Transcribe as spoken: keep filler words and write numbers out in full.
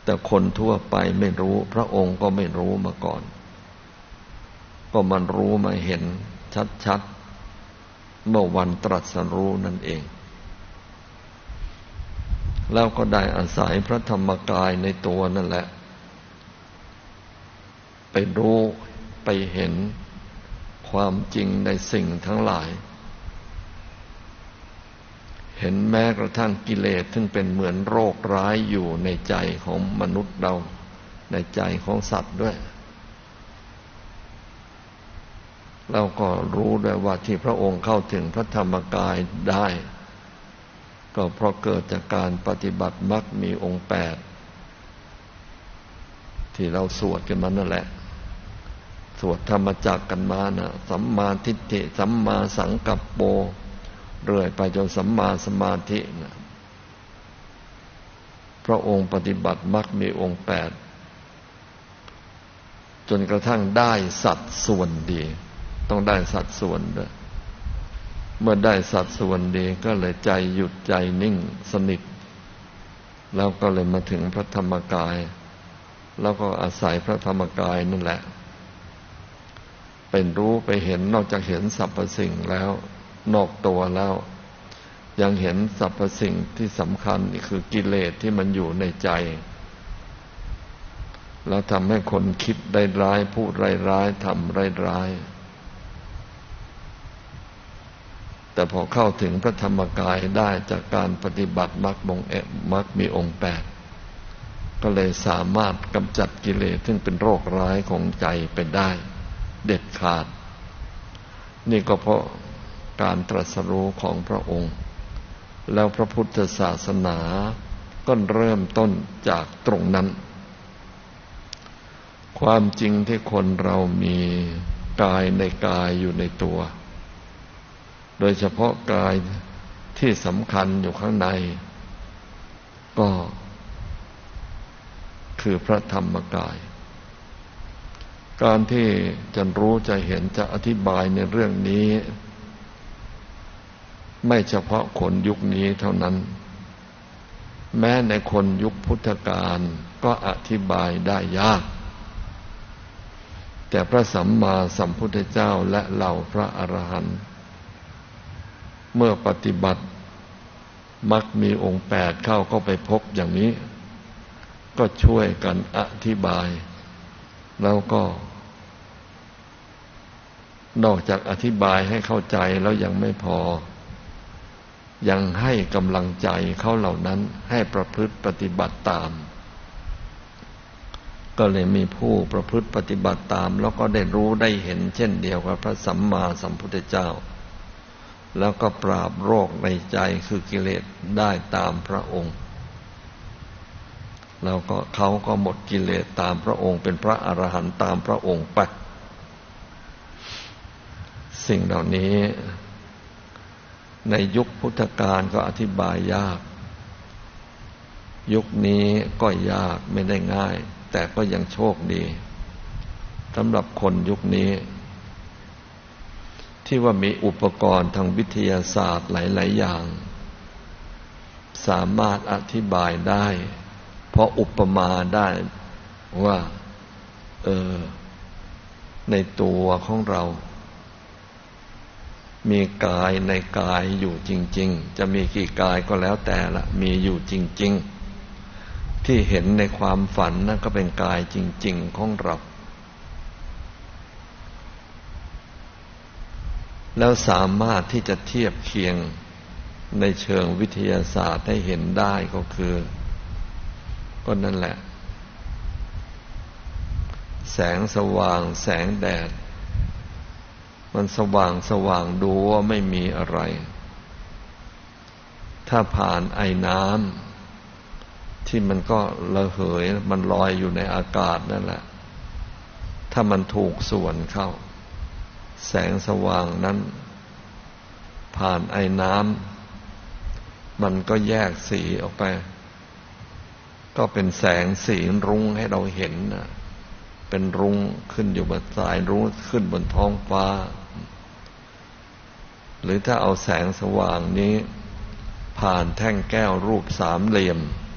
แต่คนทั่วไปไม่รู้พระองค์ก็ไม่รู้มาก่อนก็มันรู้มาเห็นชัดๆเมื่อวันตรัสรู้นั่นเองแล้วก็ได้อาศัยพระธรรมกายในตัวนั่นแหละไปรู้ไปเห็นความจริงในสิ่งทั้งหลายเห็นแม้กระทั่งกิเลสซึ่งเป็นเหมือนโรคร้ายอยู่ในใจของมนุษย์เราในใจของสัตว์ด้วยเราก็รู้ด้วยว่าที่พระองค์เข้าถึงพระธรรมกายได้ก็เพราะเกิดจากการปฏิบัติมรรคมีองค์แปดที่เราสวดกันมานั่นแหละสวดธรรมจักรกันมานะสัมมาทิฏฐิสัมมาสังกัปโปเรื่อยไปจนสัมมาสมาธินะพระองค์ปฏิบัติมรรคมีองค์แปดจนกระทั่งได้สัดส่วนดีต้องได้สัดส่วนด้วยเมื่อได้สัดส่วนดีก็เลยใจหยุดใจนิ่งสนิทแล้วก็เลยมาถึงพระธรรมกายแล้วก็อาศัยพระธรรมกายนั่นแหละเป็นรู้ไปเห็นนอกจากเห็นสรรพสิ่งแล้วนอกตัวแล้วยังเห็นสรรพสิ่งที่สำคัญนี่คือกิเลสที่มันอยู่ในใจแล้วทำให้คนคิดได้ร้ายพูดร้ายๆทำร้ายๆแต่พอเข้าถึงพระธรรมกายได้จากการปฏิบัติมรรคบงเอมรรคมีองค์แปดก็เลยสามารถกำจัดกิเลสซึ่งเป็นโรคร้ายของใจไปได้เด็ดขาดนี่ก็เพราะการตรัสรู้ของพระองค์แล้วพระพุทธศาสนาก็เริ่มต้นจากตรงนั้นความจริงที่คนเรามีกายในกายอยู่ในตัวโดยเฉพาะกายที่สำคัญอยู่ข้างในก็คือพระธรรมกายการที่จะรู้จะเห็นจะอธิบายในเรื่องนี้ไม่เฉพาะคนยุคนี้เท่านั้นแม้ในคนยุคพุทธกาลก็อธิบายได้ยากแต่พระสัมมาสัมพุทธเจ้าและเหล่าพระอรหันต์เมื่อปฏิบัติมรรคมีองค์แปดเข้าก็ไปพบอย่างนี้ก็ช่วยกันอธิบายแล้วก็นอกจากอธิบายให้เข้าใจแล้วยังไม่พอยังให้กำลังใจเขาเหล่านั้นให้ประพฤติปฏิบัติตามก็เลยมีผู้ประพฤติปฏิบัติตามแล้วก็ได้รู้ได้เห็นเช่นเดียวกับพระสัมมาสัมพุทธเจ้าแล้วก็ปราบโรคในใจคือกิเลสได้ตามพระองค์แล้วก็เขาก็หมดกิเลสตามพระองค์เป็นพระอรหันต์ตามพระองค์ไปสิ่งเหล่านี้ในยุคพุทธกาลก็อธิบายยากยุคนี้ก็ยากไม่ได้ง่ายแต่ก็ยังโชคดีสำหรับคนยุคนี้ที่ว่ามีอุปกรณ์ทางวิทยาศาสตร์หลายๆอย่างสามารถอธิบายได้เพราะอุปมาได้ว่าเออในตัวของเรามีกายในกายอยู่จริงๆจะมีกี่กายก็แล้วแต่ละมีอยู่จริงๆที่เห็นในความฝันนั่นก็เป็นกายจริงๆของเราแล้วสามารถที่จะเทียบเคียงในเชิงวิทยาศาสตร์ให้เห็นได้ก็คือก็นั่นแหละแสงสว่างแสงแดดมันสว่างสว่างดูว่าไม่มีอะไรถ้าผ่านไอน้ำที่มันก็ระเหยมันลอยอยู่ในอากาศนั่นแหละถ้ามันถูกส่วนเข้าแสงสว่างนั้นผ่านไอน้ำมันก็แยกสีออกไปก็เป็นแสงสีรุ้งให้เราเห็นนะเป็นรุ้งขึ้นอยู่บนสายรุ้งขึ้นบนท้องฟ้าหรือถ้าเอาแสงสว่างนี้ผ่านแท่งแก้วรูปสามเหลี่ยม